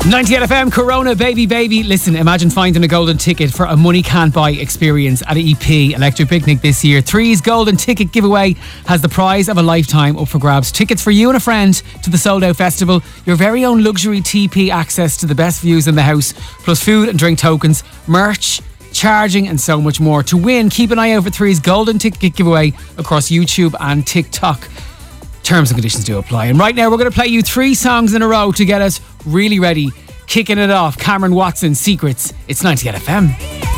98 FM, Corona, baby, baby. Listen, imagine finding a golden ticket for a money can't buy experience at EP Electric Picnic this year. Three's golden ticket giveaway has the prize of a lifetime up for grabs. Tickets for you and a friend to the sold out festival, your very own luxury TP access to the best views in the house, plus food and drink tokens, merch, charging and so much more. To win, keep an eye out for Three's golden ticket giveaway across YouTube and TikTok. Terms and conditions do apply. And right now we're going to play you 3 songs in a row to get us really ready. Kicking it off, Cameron Watson, Secrets. It's 98 FM.